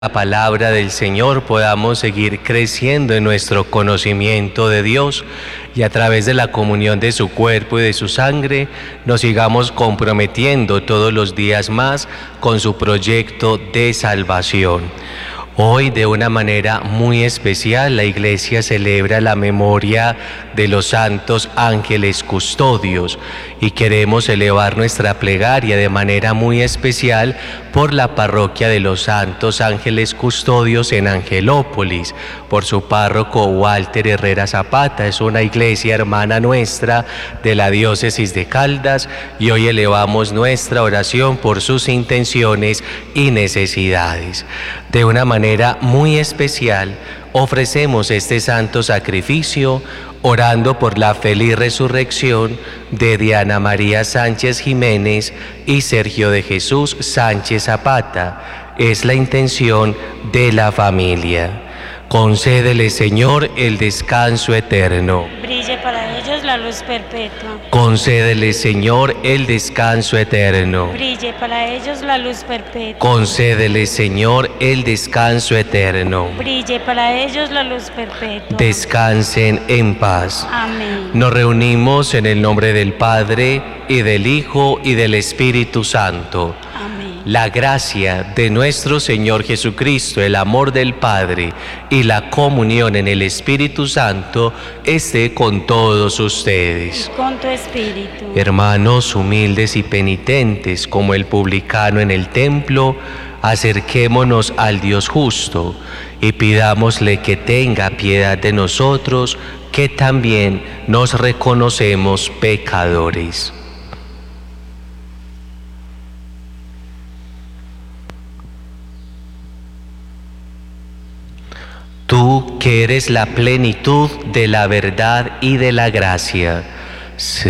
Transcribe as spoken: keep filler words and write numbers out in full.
La palabra del Señor podamos seguir creciendo en nuestro conocimiento de Dios y a través de la comunión de su cuerpo y de su sangre nos sigamos comprometiendo todos los días más con su proyecto de salvación. Hoy, de una manera muy especial, la Iglesia celebra la memoria de los santos ángeles custodios y queremos elevar nuestra plegaria de manera muy especial por la parroquia de los santos ángeles custodios en Angelópolis, por su párroco Walter Herrera Zapata. Es una iglesia hermana nuestra de la diócesis de Caldas y hoy elevamos nuestra oración por sus intenciones y necesidades. De una manera muy especial ofrecemos este santo sacrificio orando por la feliz resurrección de Diana María Sánchez Jiménez y Sergio de Jesús Sánchez Zapata. Es la intención de la familia. Concédele, Señor, el descanso eterno. Brille para ellos la luz perpetua. Concédele, Señor, el descanso eterno. Brille para ellos la luz perpetua. Concédele, Señor, el descanso eterno. Brille para ellos la luz perpetua. Descansen en paz. Amén. Nos reunimos en el nombre del Padre, y del Hijo, y del Espíritu Santo. Amén. La gracia de nuestro Señor Jesucristo, el amor del Padre y la comunión en el Espíritu Santo esté con todos ustedes. Con tu espíritu. Hermanos humildes y penitentes, como el publicano en el templo, acerquémonos al Dios justo y pidámosle que tenga piedad de nosotros, que también nos reconocemos pecadores. Tú que eres la plenitud de la verdad y de la gracia,